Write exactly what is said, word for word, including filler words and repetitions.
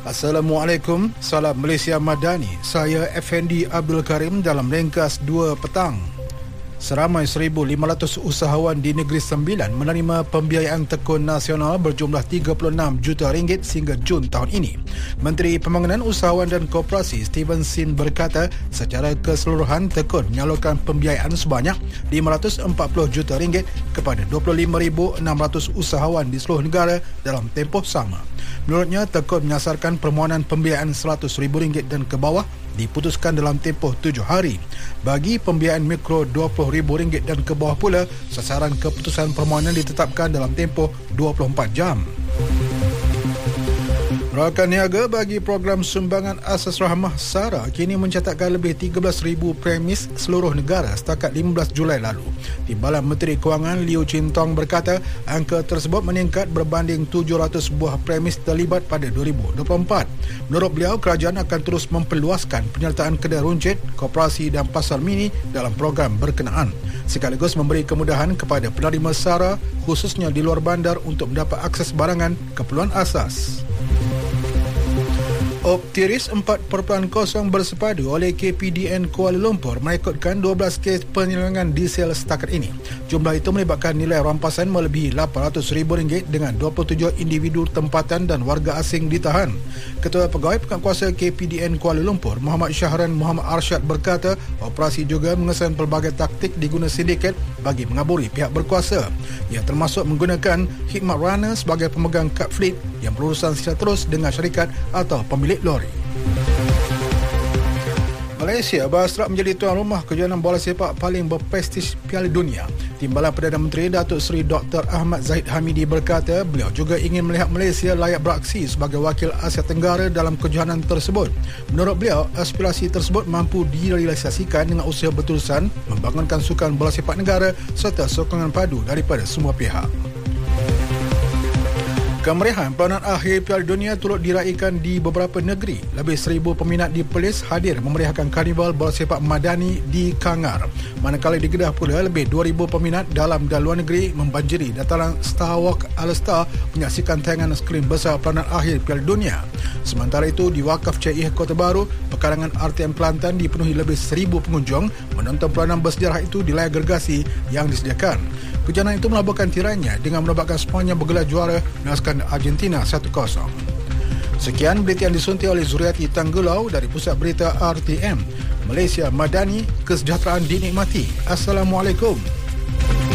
Assalamualaikum, salam Malaysia Madani. Saya Effendi Abdul Karim dalam ringkas dua petang. Seramai seribu lima ratus usahawan di Negeri Sembilan menerima pembiayaan tekun nasional berjumlah tiga puluh enam juta ringgit sehingga Jun tahun ini. Menteri Pembangunan Usahawan dan Koperasi Steven Sin berkata secara keseluruhan tekun menyalurkan pembiayaan sebanyak lima ratus empat puluh juta ringgit kepada dua puluh lima ribu enam ratus usahawan di seluruh negara dalam tempoh sama. Menurutnya, tekun menyasarkan permohonan pembiayaan seratus ribu ringgit dan ke bawah diputuskan dalam tempoh tujuh hari. Bagi pembiayaan mikro dua puluh ribu ringgit dan ke bawah pula, sasaran keputusan permohonan ditetapkan dalam tempoh dua puluh empat jam. Rakan niaga bagi program sumbangan asas rahmah SARA kini mencatatkan lebih tiga belas ribu premis seluruh negara setakat lima belas Julai lalu. Timbalan Menteri Kewangan Liu Chin Tong berkata angka tersebut meningkat berbanding tujuh ratus buah premis terlibat pada dua ribu dua puluh empat. Menurut beliau, kerajaan akan terus memperluaskan penyertaan kedai runcit, koperasi dan pasar mini dalam program berkenaan, sekaligus memberi kemudahan kepada penerima SARA khususnya di luar bandar untuk mendapat akses barangan keperluan asas. Optiris empat perpuluhan kosong bersepadu oleh K P D N Kuala Lumpur merekodkan dua belas kes penyelewengan diesel setakat ini. Jumlah itu melibatkan nilai rampasan melebihi lapan ratus ribu ringgit dengan dua puluh tujuh individu tempatan dan warga asing ditahan. Ketua Pegawai Penguatkuasa K P D N Kuala Lumpur, Muhammad Syahran Muhammad Arsyad berkata operasi juga mengesan pelbagai taktik diguna sindiket bagi mengaburi pihak berkuasa. Ia termasuk menggunakan khidmat runner sebagai pemegang kad fleet yang berurusan secara terus dengan syarikat atau pemilik lori. Malaysia berhasrat menjadi tuan rumah kejohanan bola sepak paling berprestij Piala Dunia. Timbalan Perdana Menteri Datuk Seri Doktor Ahmad Zahid Hamidi berkata beliau juga ingin melihat Malaysia layak beraksi sebagai wakil Asia Tenggara dalam kejohanan tersebut. Menurut beliau, aspirasi tersebut mampu direalisasikan dengan usaha berterusan membangunkan sukan bola sepak negara serta sokongan padu daripada semua pihak. Kemeriahan peranan akhir Piala Dunia turut diraikan di beberapa negeri. Lebih seribu peminat di Perlis hadir memeriahkan karnival bola sepak Madani di Kangar. Manakala di Kedah pula, lebih dua ribu peminat dalam dan luar negeri membanjiri dataran Star Walk All-Star menyaksikan tayangan skrin besar peranan akhir Piala Dunia. Sementara itu, di Wakaf C I Kota Baru, pekarangan R T M Kelantan dipenuhi lebih seribu pengunjung menonton peranan bersejarah itu di layar gergasi yang disediakan. Kejohanan itu melaburkan tirainya dengan menobatkan Sepanyol bergelar juara menewaskan Argentina satu kosong. Sekian berita yang disuntik oleh Zuriati Tanggulau dari Pusat Berita R T M. Malaysia Madani, kesejahteraan dinikmati. Assalamualaikum.